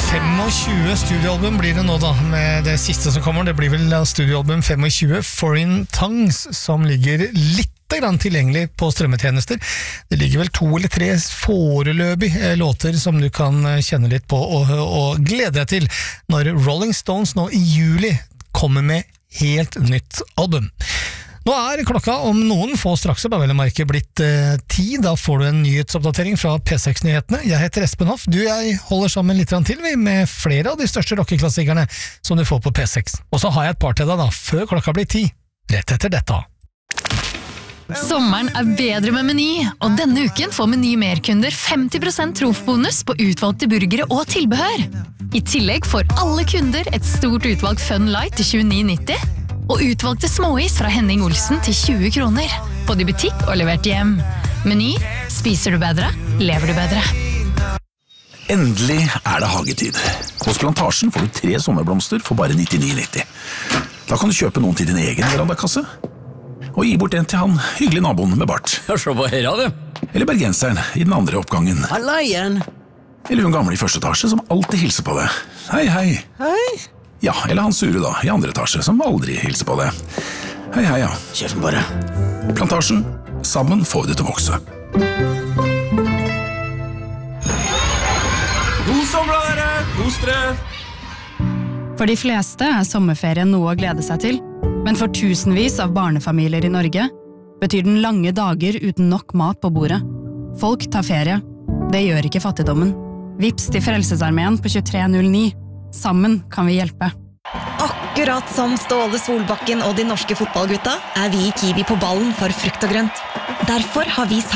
25 studioalbum blir det nå da, med det siste som kommer. Det blir vel studioalbum 25, Foreign Tongues, som ligger litt grann tilgjengelig på strømmetjenester. Det ligger vel 2 eller 3 foreløpig låter som du kan kjenne litt på og glede deg til når Rolling Stones nå i juli kommer med helt nytt album. Nå klokka om noen få straks bare vel å merke blitt 10, da får du en nyhetsoppdatering fra P6-nyhetene. Jeg heter Espen Hoff, jeg holder sammen litt til med flere av de største rockeklassikerne som du får på P6. Og så har jeg et par til deg da, før klokka blir 10, rett etter dette. Sommeren bedre med Meny, og denne uken får Meny merkunder 50% trofbonus på utvalgte burgere og tilbehør. I tillegg får alle kunder et stort utvalg Fun Light til 29,90, og utvalgte småis fra Henning Olsen til 20 kroner. Både i butikk og levert hjem. Meny, spiser du bedre, lever du bedre. Endelig det hagetid. Hos Plantasjen får du 3 sommerblomster for bare 99,90. Da kan du kjøpe noen til din egen verandakasse. Og gi bort en til han hyggelig naboen med bart. Ja, se på her, du. Eller bergenseren i den andre oppgangen. Halla igjen. Eller hun gamle i første etasje som alltid hilser på deg. Hei, hei. Hei. Ja, eller han sure da, i andre etasje, som aldri hilser på deg. Hei, hei, ja. Kjøfen bare. Plantasjen. Sammen får vi det til å vokse. God sommer, dere! Kos dere! For de fleste sommerferien noe å glede seg til, men for tusenvis av barnefamilier i Norge betyr den lange dager uten nok mat på bordet. Folk tar ferie. Det gjør ikke fattigdommen. Vips til Frelsesarmeen på 2309. Sammen kan vi hjelpe. Akkurat som Ståle Solbakken og de norske fotballgutta vi i Kiwi på ballen for frukt og grønt. Derfor har vi